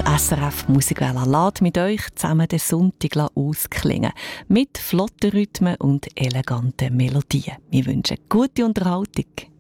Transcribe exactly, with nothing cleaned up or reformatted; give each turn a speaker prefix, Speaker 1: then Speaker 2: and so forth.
Speaker 1: S R F Musikwelle lässt mit euch zusammen den Sonntag ausklingen. Mit flotten Rhythmen und eleganten Melodien. Wir wünschen gute Unterhaltung.